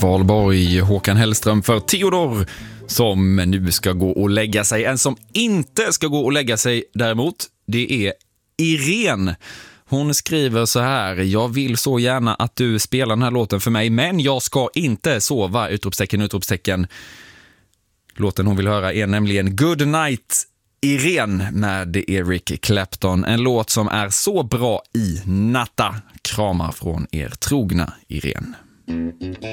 Valborg, Håkan Hellström för Theodor som nu ska gå och lägga sig. En som inte ska gå och lägga sig däremot, det är Irene. Hon skriver så här: jag vill så gärna att du spelar den här låten för mig, men jag ska inte sova, utropstecken. Låten hon vill höra är nämligen Good Night Irene med Eric Clapton. En låt som är så bra i natta. Kramar från er trogna Irene.